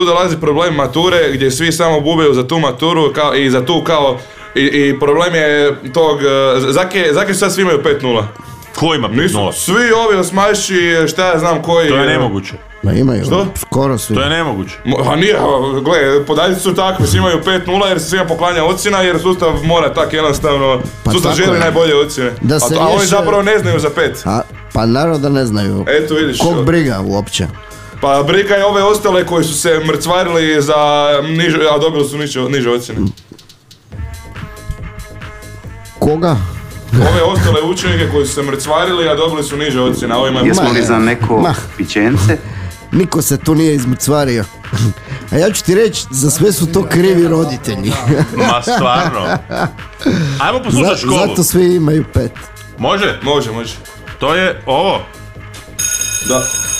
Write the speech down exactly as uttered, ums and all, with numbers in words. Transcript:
dolazi problem mature gdje svi samo bubaju za tu maturu kao, i za tu kao i, i problem je tog, zake, zake sad svi imaju pet nula. Ko ima pet nula? Svi ovi osmaši, šta ja znam koji... To je nemoguće. Ma imaju, što? Skoro svi. To je nemoguće. A nije, gle, podaci su takvi, svi imaju pet nula jer se svima poklanja ocjena jer sustav mora tak jednostavno, pa sustav želi je. najbolje ocjene. Da a, se a oni riješe... zapravo ne znaju za pet. A, pa naravno da ne znaju. Eto vidiš. Kog briga uopće? Pa briga je ove ostale koji su se mrcvarili za niže, a dobili su niže, niže ocjene. Koga? Ove ostale učenike koji su se mrcvarili, a dobili su niže ocjene. Jesmo li za neko ma. pićence? Niko se tu nije izmrcvario. A ja ću ti reći, za sve su to krivi roditelji. Ma stvarno. Ajmo poslušat školu. Zato svi imaju pet. Može? Može, može. To je ovo. Da.